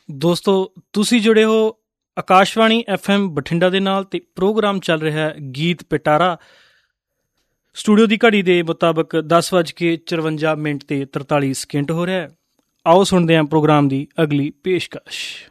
ਦੋਸਤੋ, ਤੁਸੀਂ ਜੁੜੇ ਹੋ ਆਕਾਸ਼ਵਾਣੀ FM ਬਠਿੰਡਾ ਦੇ ਨਾਲ ਅਤੇ ਪ੍ਰੋਗਰਾਮ ਚੱਲ ਰਿਹਾ ਹੈ ਗੀਤ ਪਿਟਾਰਾ। ਸਟੂਡੀਓ ਦੀ ਘੜੀ ਦੇ ਮੁਤਾਬਕ 10:54 ਤੇ 43 ਸਕਿੰਟ ਹੋ ਰਿਹਾ ਹੈ। ਆਓ ਸੁਣਦੇ ਹਾਂ ਪ੍ਰੋਗਰਾਮ ਦੀ ਅਗਲੀ ਪੇਸ਼ਕਸ਼।